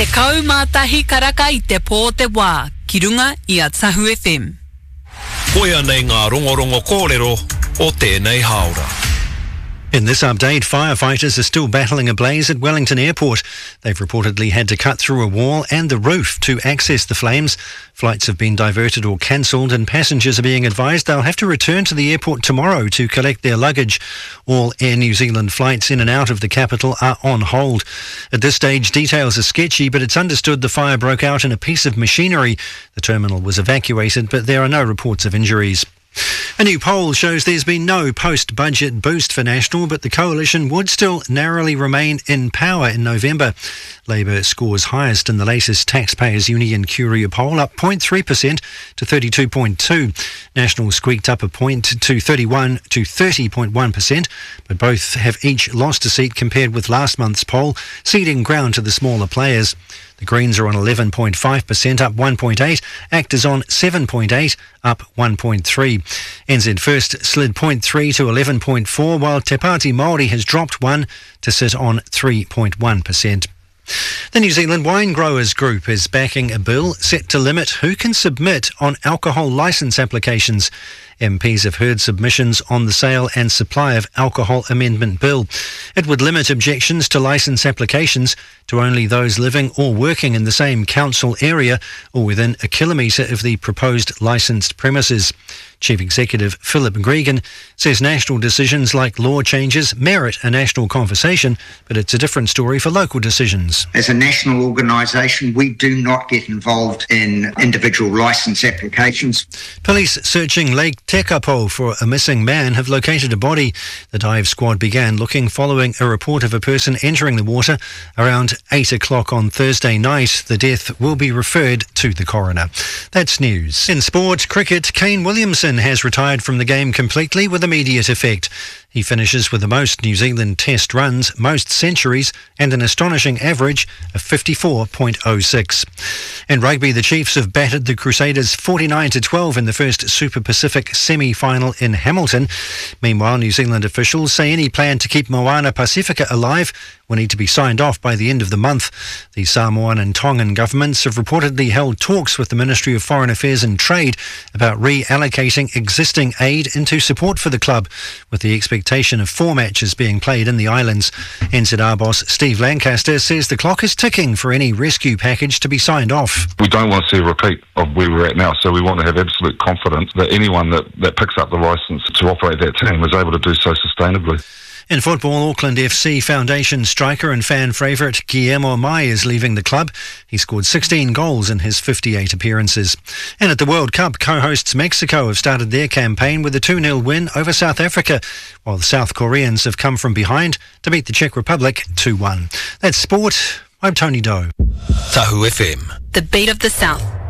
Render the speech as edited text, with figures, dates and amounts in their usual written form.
Te kaumātahi karaka I te pō te wā, ki runga I a Tahu FM. Koia nei ngā rongorongo kōrero o tēnei haora. In this update, firefighters are still battling a blaze at Wellington Airport. They've reportedly had to cut through a wall and the roof to access the flames. Flights have been diverted or cancelled and passengers are being advised they'll have to return to the airport tomorrow to collect their luggage. All Air New Zealand flights in and out of the capital are on hold. At this stage, details are sketchy, but it's understood the fire broke out in a piece of machinery. The terminal was evacuated, but there are no reports of injuries. A new poll shows there's been no post-budget boost for National, but the coalition would still narrowly remain in power in November. Labour scores highest in the latest Taxpayers Union Curia poll, up 0.3% to 32.2. National squeaked up a point to 30.1%, but both have each lost a seat compared with last month's poll, ceding ground to the smaller players. The Greens are on 11.5%, up 1.8. Actors on 7.8, up 1.3. NZ First slid 0.3 to 11.4, while Te Pāti Māori has dropped 1 to sit on 3.1%. The New Zealand Wine Growers Group is backing a bill set to limit who can submit on alcohol licence applications. MPs have heard submissions on the sale and supply of alcohol amendment bill. It would limit objections to licence applications to only those living or working in the same council area or within a kilometre of the proposed licensed premises. Chief Executive Philip Gregan says national decisions like law changes merit a national conversation, but it's a different story for local decisions. As a national organisation, we do not get involved in individual licence applications. Police searching Lake Tekapo for a missing man have located a body. The dive squad began looking following a report of a person entering the water around 8 o'clock on Thursday night. The death will be referred to the coroner. That's news. In sport, cricket, Kane Williamson has retired from the game completely with immediate effect. He finishes with the most New Zealand Test runs, most centuries, and an astonishing average of 54.06. In rugby, the Chiefs have battered the Crusaders 49-12 in the first Super Pacific semi-final in Hamilton. Meanwhile, New Zealand officials say any plan to keep Moana Pacifica alive will need to be signed off by the end of the month. The Samoan and Tongan governments have reportedly held talks with the Ministry of Foreign Affairs and Trade about reallocating existing aid into support for the club, with the expectation of 4 matches being played in the islands. NZR boss Steve Lancaster says the clock is ticking for any rescue package to be signed off. We don't want to see a repeat of where we're at now, so we want to have absolute confidence that anyone that picks up the licence to operate that team is able to do so sustainably. In football, Auckland FC Foundation striker and fan favourite Guillermo Mai is leaving the club. He scored 16 goals in his 58 appearances. And at the World Cup, co-hosts Mexico have started their campaign with a 2-0 win over South Africa, while the South Koreans have come from behind to beat the Czech Republic 2-1. That's sport. I'm Tony Doe. Tahu FM. The beat of the South.